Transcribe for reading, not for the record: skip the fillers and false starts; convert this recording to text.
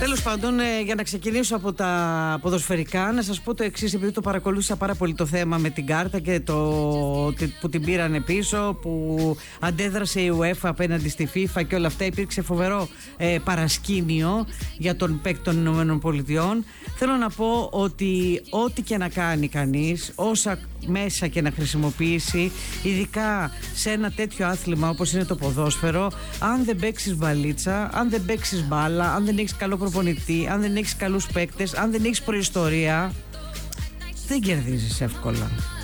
Τέλος πάντων, για να ξεκινήσω από τα ποδοσφαιρικά, να σας πω το εξής, επειδή το παρακολούθησα πάρα πολύ το θέμα με την κάρτα και που την πήρανε πίσω, που αντέδρασε η UEFA απέναντι στη FIFA και όλα αυτά. Υπήρξε φοβερό παρασκήνιο για τον παίκτη των ΗΠΑ. Θέλω να πω ότι ό,τι και να κάνει κανείς, όσα μέσα και να χρησιμοποιήσει, ειδικά σε ένα τέτοιο άθλημα όπως είναι το ποδόσφαιρο, αν δεν παίξεις βαλίτσα, αν δεν παίξεις μπάλα, αν δεν έχεις καλό προπονητή, αν δεν έχεις καλούς παίκτες, αν δεν έχεις προϊστορία, δεν κερδίζεις εύκολα.